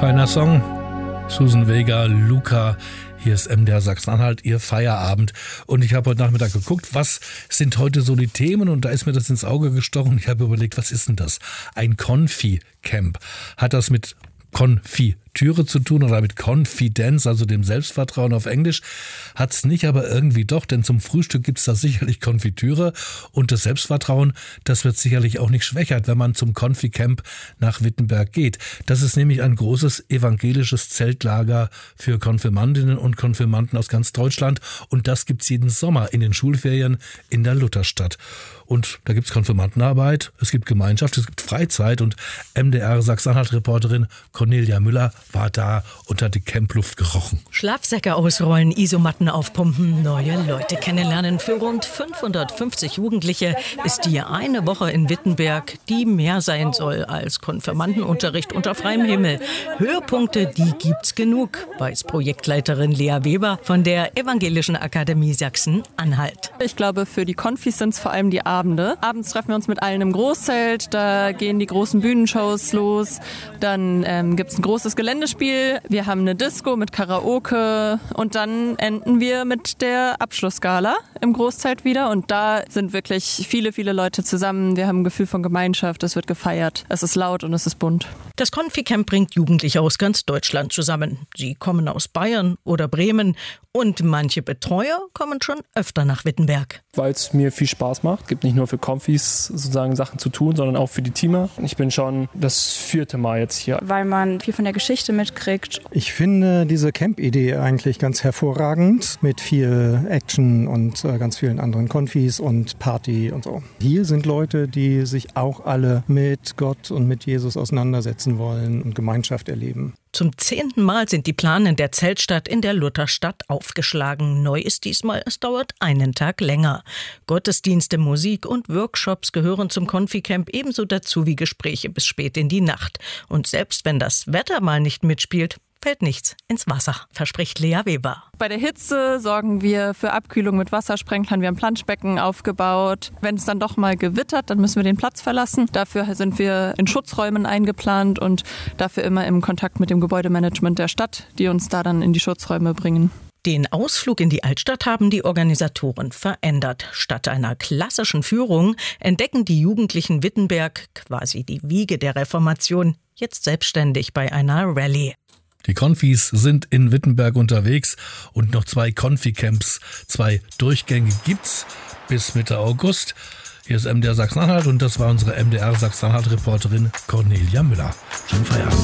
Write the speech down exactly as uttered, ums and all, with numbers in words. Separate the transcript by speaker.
Speaker 1: Feiner Song. Susan Vega, Luca. Hier ist M D R Sachsen-Anhalt, Ihr Feierabend. Und ich habe heute Nachmittag geguckt, was sind heute so die Themen? Und da ist mir das ins Auge gestochen. Ich habe überlegt, was ist denn das? Ein Konfi-Camp. Hat das mit Konfitüre zu tun oder mit Confidence, also dem Selbstvertrauen auf Englisch? Hat's nicht, aber irgendwie doch, denn zum Frühstück gibt's da sicherlich Konfitüre und das Selbstvertrauen, das wird sicherlich auch nicht schwächert, wenn man zum Konfi-Camp nach Wittenberg geht. Das ist nämlich ein großes evangelisches Zeltlager für Konfirmandinnen und Konfirmanden aus ganz Deutschland und das gibt's jeden Sommer in den Schulferien in der Lutherstadt. Und da gibt's Konfirmandenarbeit, es gibt Gemeinschaft, es gibt Freizeit und M D R Sachsen-Anhalt-Reporterin Cornelia Müller war da und hat die Campluft gerochen.
Speaker 2: Schlafsäcke ausrollen, Isomatten aufpumpen, neue Leute kennenlernen. Für rund fünfhundertfünfzig Jugendliche ist die eine Woche in Wittenberg, die mehr sein soll als Konfirmandenunterricht unter freiem Himmel. Höhepunkte, die gibt's genug, weiß Projektleiterin Lea Weber von der Evangelischen Akademie Sachsen-Anhalt.
Speaker 3: Ich glaube, für die Konfis sind es vor allem die Abende. Abends treffen wir uns mit allen im Großzelt, da gehen die großen Bühnenshows los. Dann ähm, gibt es ein großes Geländespiel, wir haben eine Disco mit Karaoke und dann enden wir mit der Abschlussgala im Großzelt wieder und da sind wirklich viele, viele Leute zusammen. Wir haben ein Gefühl von Gemeinschaft, es wird gefeiert, es ist laut und es ist bunt.
Speaker 2: Das Konfi-Camp bringt Jugendliche aus ganz Deutschland zusammen. Sie kommen aus Bayern oder Bremen und manche Betreuer kommen schon öfter nach Wittenberg.
Speaker 4: Weil es mir viel Spaß macht. Es gibt nicht nur für Konfis sozusagen Sachen zu tun, sondern auch für die Teamer. Ich bin schon das vierte Mal jetzt hier.
Speaker 5: Weil man viel von der Geschichte mitkriegt.
Speaker 6: Ich finde diese Camp-Idee eigentlich ganz hervorragend mit viel Action und äh, ganz vielen anderen Konfis und Party und so. Hier sind Leute, die sich auch alle mit Gott und mit Jesus auseinandersetzen wollen und Gemeinschaft erleben.
Speaker 2: Zum zehnten Mal sind die Planen der Zeltstadt in der Lutherstadt aufgeschlagen. Neu ist diesmal, es dauert einen Tag länger. Gottesdienste, Musik und Workshops gehören zum Konfi-Camp ebenso dazu wie Gespräche bis spät in die Nacht. Und selbst wenn das Wetter mal nicht mitspielt, fällt nichts ins Wasser, verspricht Lea Weber.
Speaker 3: Bei der Hitze sorgen wir für Abkühlung mit Wassersprenklern. Wir haben Planschbecken aufgebaut. Wenn es dann doch mal gewittert, dann müssen wir den Platz verlassen. Dafür sind wir in Schutzräumen eingeplant und dafür immer im Kontakt mit dem Gebäudemanagement der Stadt, die uns da dann in die Schutzräume bringen.
Speaker 2: Den Ausflug in die Altstadt haben die Organisatoren verändert. Statt einer klassischen Führung entdecken die Jugendlichen Wittenberg, quasi die Wiege der Reformation, jetzt selbstständig bei einer Rallye.
Speaker 1: Die Konfis sind in Wittenberg unterwegs und noch zwei Konfi-Camps, zwei Durchgänge gibt's bis Mitte August. Hier ist M D R Sachsen-Anhalt und das war unsere M D R Sachsen-Anhalt-Reporterin Cornelia Müller. Schönen Feierabend.